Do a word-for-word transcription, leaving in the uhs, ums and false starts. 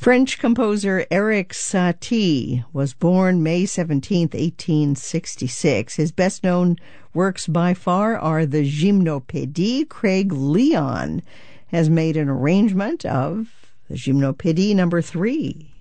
French composer Erik Satie was born May seventeenth, eighteen sixty-six. His best-known works by far are the Gymnopédie. Craig Leon has made an arrangement of the Gymnopédie number three.